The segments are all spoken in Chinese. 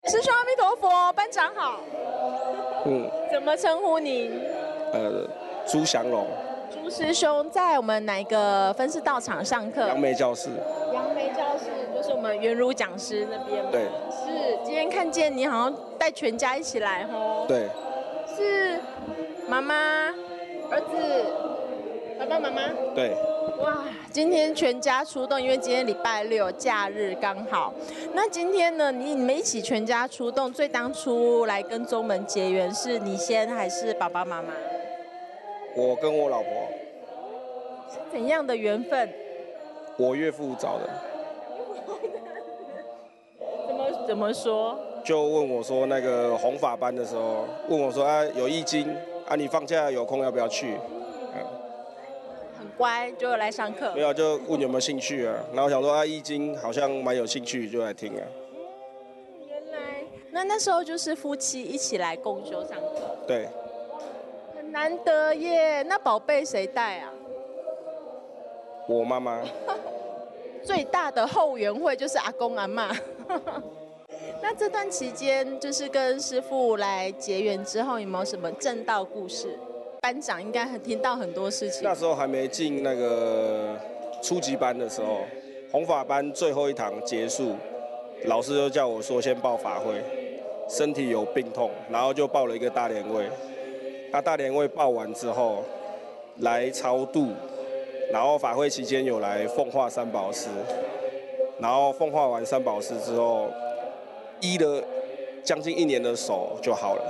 师兄阿弥陀佛，班长好。怎么称呼您？ 朱祥龙。 朱师兄在我们哪一个分寺道场上课？ 杨梅教室。 杨梅教室就是我们圆如讲师那边吗？ 对。 是，今天看见你好像带全家一起来吼。 对。 是妈妈、儿子、爸爸妈妈。 对。 哇，今天全家出动，因为今天礼拜六假日刚好。那今天呢，你们一起全家出动，最当初来跟宗门结缘是你先还是爸爸妈妈？ 我跟我老婆。 是怎样的缘分？ 我岳父找的。 怎么说？ 就问我说，那个弘法班的时候，问我说啊，有易经啊，你放假有空要不要去？ 很乖，就来上课。 没有，就问有没有兴趣啊。然后想说啊，易经好像蛮有兴趣，就来听啊。 原来那时候就是夫妻一起来共修上课。 对。 很难得耶。那宝贝谁带啊？ 我妈妈。 最大的后援会就是阿公阿嬷。那这段期间，就是跟师父来结缘之后，有没有什么正道故事？班长应该听到很多事情。 那时候还没进那个初级班的时候，弘法班最后一堂结束，老师就叫我说先报法会，身体有病痛，然后就报了一个大莲位。那大莲位报完之后，来超度，然后法会期间有来奉化三宝师，然后奉化完三宝师之后，医了将近1年的手就好了。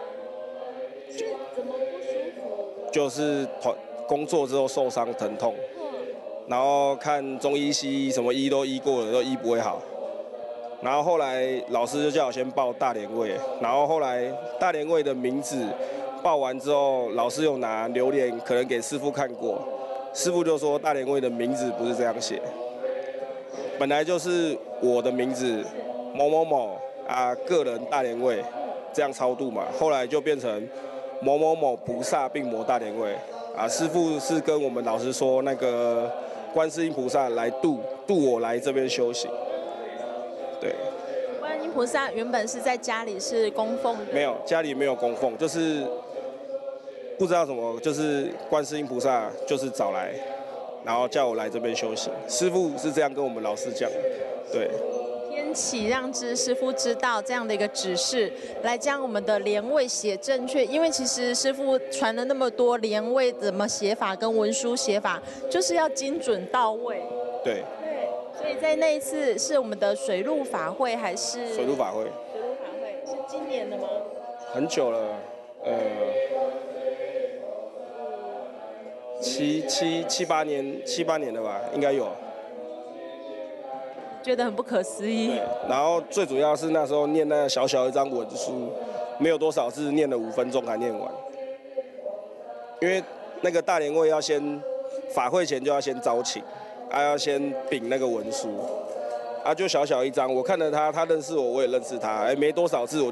怎么不舒服？ 就是工作之后受伤疼痛，然后看中医西医什么医都医过了，都医不会好。然后后来老师就叫我先报大莲位，然后后来大莲位的名字报完之后，老师有拿榴莲可能给师父看过，师父就说大莲位的名字不是这样写，本来就是我的名字某某某啊，个人大莲位这样超度嘛，后来就变成某某某菩萨病魔大莲位啊，师父是跟我们老师说，那个观世音菩萨来度我来这边修行。对。 观音菩萨原本是在家里是供奉的？ 没有，家里没有供奉，就是不知道什么，就是观世音菩萨就是找来，然后叫我来这边修行。师父是这样跟我们老师讲，对。 天启让师父知道这样的一个指示，来将我们的莲位写正确。因为其实师父传了那么多莲位怎么写法跟文书写法，就是要精准到位。 对。 所以在那一次是我们的水陆法会还是？ 水陆法会。 水陆法会是今年的吗？ 很久了，七八年了吧，应该有。 觉得很不可思议。 然后最主要是那时候念那小小一张文书，没有多少字，念了5分钟才念完。因为那个大莲位要先法会前就要先招请，要先禀那个文书，就小小一张，我看了他认识我，我也认识他，没多少字我。